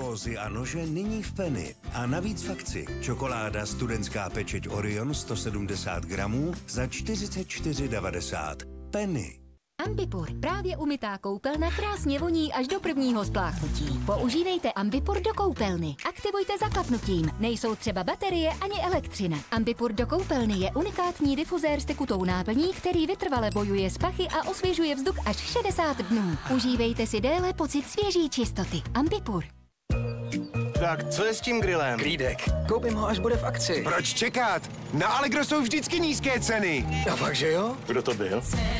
Kózy a nože nyní v Penny. A navíc v akci. Čokoláda studentská pečeť Orion 170 gramů za 44,90. Penny. Ambipur, právě umytá koupelna krásně voní až do prvního spláchnutí. Používejte Ambipur do koupelny. Aktivujte zaklapnutím. Nejsou třeba baterie ani elektřina. Ambipur do koupelny je unikátní difuzér s tekutou náplní, který vytrvale bojuje s pachy a osvěžuje vzduch až 60 dnů. Užívejte si déle pocit svěží čistoty. Ambipur. Tak, co je s tím grillem? Klídek. Koupím ho, až bude v akci. Proč čekat? Na Allegro jsou vždycky nízké ceny. A fakt, že jo? Kdo to byl?